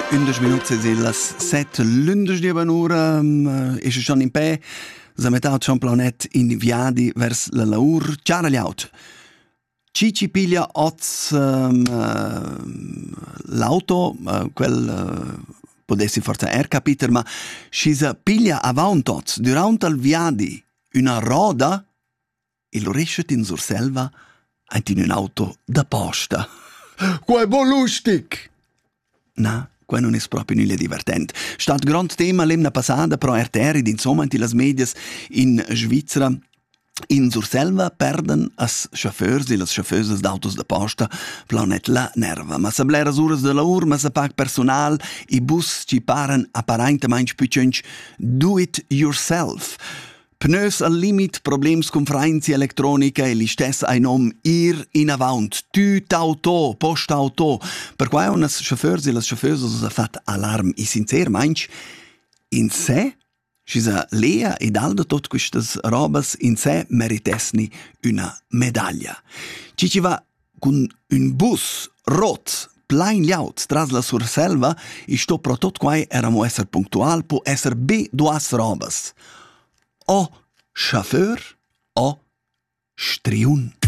11 minuti e las 7 l'undici di un'ora e ci sono in pe zametato c'è un planet in viadi vers la laur ciara gli aut ci piglia oz l'auto quel potessi forse capiter ma ci piglia avanti oz durante il viadi una roda e lo riesce in surselva in un'auto da posta. Qua è lustig! Na, qua non è proprio nulla divertente. Stat grand tema l'emna passata pro RTR insomma in las medias in Svizzera in Surselva perden as chauffeurs e las chauffeuses d'autos da posta planet la nerva. Ma se bleras uras de laur, ma se pac personal i bus ci paren apparentemente piccins do it yourself. Pneus al limit, problems con freinzi elettronica e li stess ein ir in avant, tüt auto, post auto. Per quai unas chauffeurs e las chauffeuses ha fat alarm i sincer mainch in sé ci sa lea ed alda tot quistas robas in sé meritesni una medaglia. Ci va con un bus rot plein liaut tras la Surselva e sto pro tot quai eramo esser punctual po esser be duas robas. O chauffeur o striun.